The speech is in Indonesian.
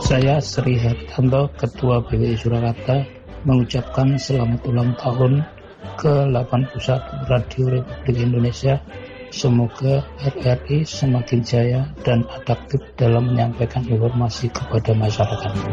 Saya Sri Hartanto, Ketua BWI Surakarta, mengucapkan selamat ulang tahun ke-81 Radio Republik Indonesia. Semoga RRI semakin jaya dan adaptif dalam menyampaikan informasi kepada masyarakat.